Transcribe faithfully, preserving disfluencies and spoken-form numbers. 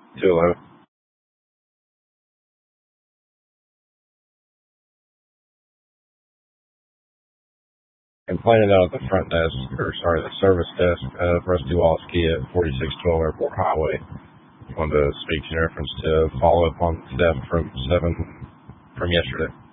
two eleven. Complaining out at the front desk, or sorry, the service desk of Rusty Wallace Kia at forty-six twelve Airport Highway. Wanted to speak in reference to follow up on theft from seven from yesterday.